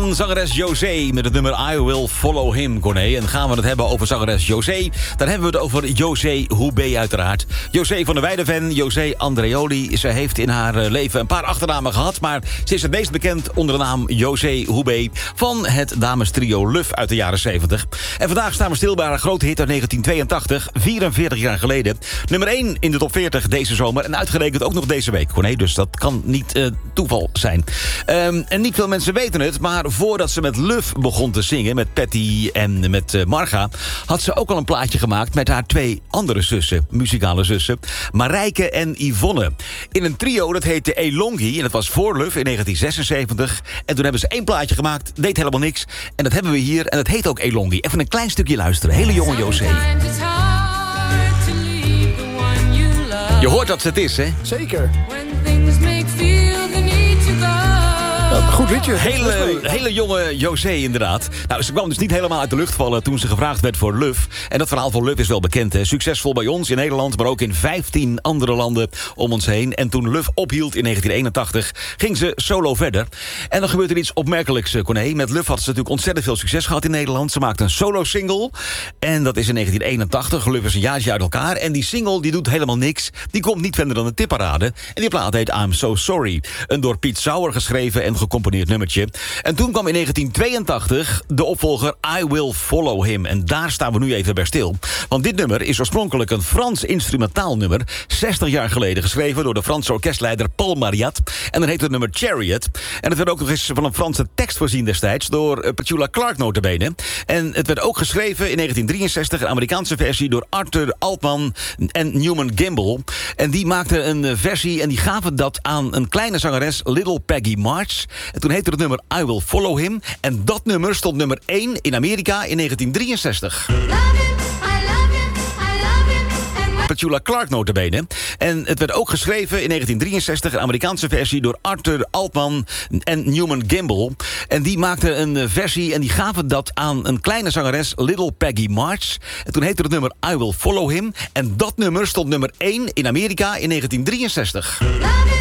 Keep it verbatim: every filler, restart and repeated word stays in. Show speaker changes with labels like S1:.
S1: van zangeres José met het nummer I Will Follow Him, Corné. En gaan we het hebben over zangeres José, dan hebben we het over José Houbé uiteraard. José van der Weideven, José Andreoli. Ze heeft in haar leven een paar achternamen gehad, maar ze is het meest bekend onder de naam José Houbé van het damestrio Luf uit de jaren zeventig. En vandaag staan we stil bij haar grote hit uit negentien tweeëntachtig, vierenveertig jaar geleden. Nummer één in de top veertig deze zomer en uitgerekend ook nog deze week, Corné. Dus dat kan niet uh, toeval zijn. Um, en niet veel mensen weten het, maar voordat ze met Luf begon te zingen, met Patty en met uh, Marga, had ze ook al een plaatje gemaakt met haar twee andere zussen, muzikale zussen, Marijke en Yvonne. In een trio dat heette Elongi, en dat was voor Luf in negentien zesenzeventig. En toen hebben ze één plaatje gemaakt, deed helemaal niks. En dat hebben we hier, en dat heet ook Elongi. Even een klein stukje luisteren, hele jonge José. Je hoort dat ze het is, hè?
S2: Zeker. Ja, goed liedje.
S1: Hele, hele jonge José, inderdaad. Nou, ze kwam dus niet helemaal uit de lucht vallen toen ze gevraagd werd voor Luf. En dat verhaal van Luf is wel bekend, hè? Succesvol bij ons in Nederland, maar ook in vijftien andere landen om ons heen. En toen Luf ophield in negentien eenentachtig, ging ze solo verder. En dan gebeurt er iets opmerkelijks, Corné. Met Luf had ze natuurlijk ontzettend veel succes gehad in Nederland. Ze maakte een solo-single. En dat is in negentien eenentachtig. Luf is een jaartje uit elkaar. En die single die doet helemaal niks. Die komt niet verder dan de tipparade. En die plaat heet I'm So Sorry. Een door Piet Sauer geschreven en gecomponeerd nummertje. En toen kwam in negentien tweeëntachtig de opvolger I Will Follow Him. En daar staan we nu even bij stil. Want dit nummer is oorspronkelijk een Frans instrumentaal nummer, zestig jaar geleden geschreven door de Franse orkestleider Paul Mariat. En dan heet het nummer Chariot. En het werd ook nog eens van een Franse tekst voorzien destijds door uh, Petula Clark notabene. En het werd ook geschreven in negentien drieënzestig, een Amerikaanse versie door Arthur Altman en Newman Gamble. En die maakten een uh, versie en die gaven dat aan een kleine zangeres, Little Peggy March. En toen heette het nummer I Will Follow Him. En dat nummer stond nummer één in Amerika in negentien drieënzestig. Petula Clark notabene. En het werd ook geschreven in negentien drieënzestig, een Amerikaanse versie door Arthur Altman en Newman Gamble. En die maakten een versie en die gaven dat aan een kleine zangeres, Little Peggy March. En toen heette het nummer I Will Follow Him. En dat nummer stond nummer één in Amerika in negentien drieënzestig.